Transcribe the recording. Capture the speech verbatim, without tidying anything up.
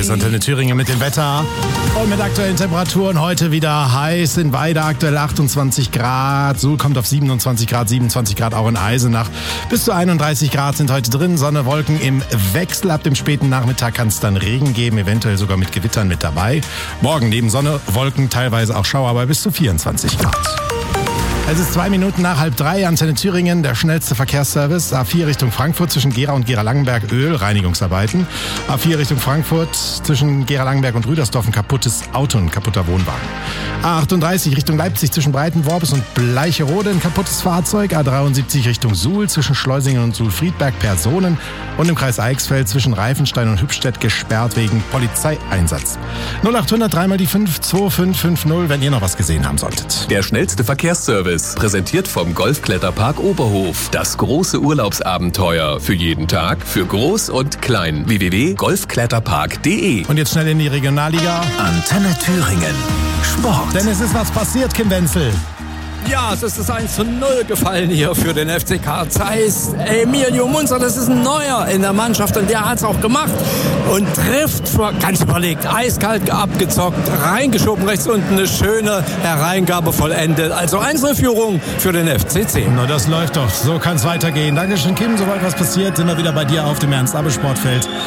ist Antenne Thüringen mit dem Wetter und mit aktuellen Temperaturen. Heute wieder heiß in Weida, aktuell achtundzwanzig Grad. Suhl kommt auf siebenundzwanzig Grad, siebenundzwanzig Grad auch in Eisenach. Bis zu einunddreißig Grad sind heute drin. Sonne, Wolken im Wechsel. Ab dem späten Nachmittag kann es dann Regen geben, eventuell sogar mit Gewittern mit dabei. Morgen neben Sonne, Wolken, teilweise auch Schauer bei bis zu vierundzwanzig Grad. Es ist zwei Minuten nach halb drei, Antenne Thüringen, der schnellste Verkehrsservice. A vier Richtung Frankfurt zwischen Gera und Gera-Langenberg Öl, Reinigungsarbeiten. A vier Richtung Frankfurt zwischen Gera-Langenberg und Rüdersdorf ein kaputtes Auto, ein kaputter Wohnwagen. A achtunddreißig Richtung Leipzig zwischen Breitenworbis und Bleicherode ein kaputtes Fahrzeug. A dreiundsiebzig Richtung Suhl zwischen Schleusingen und Suhl-Friedberg Personen. Und im Kreis Eichsfeld zwischen Reifenstein und Hübstedt gesperrt wegen Polizeieinsatz. null achthundert drei mal die fünf zwei fünf fünf null, wenn ihr noch was gesehen haben solltet. Der schnellste Verkehrsservice. Präsentiert vom Golfkletterpark Oberhof. Das große Urlaubsabenteuer. Für jeden Tag, für groß und klein. w w w punkt golfkletterpark punkt d e. Und jetzt schnell in die Regionalliga. Antenne Thüringen. Sport. Denn es ist was passiert, Kim Wenzel. Ja, es ist das eins zu null gefallen hier für den F C K Zeiss. Emilio Munzer, das ist ein Neuer in der Mannschaft und der hat es auch gemacht und trifft ganz überlegt, eiskalt abgezockt, reingeschoben, rechts unten eine schöne Hereingabe vollendet. Also Einzelführung für den F C C. Na, das läuft doch. So kann es weitergehen. Dankeschön, Kim. Sobald was passiert, sind wir wieder bei dir auf dem Ernst-Abbe-Sportfeld.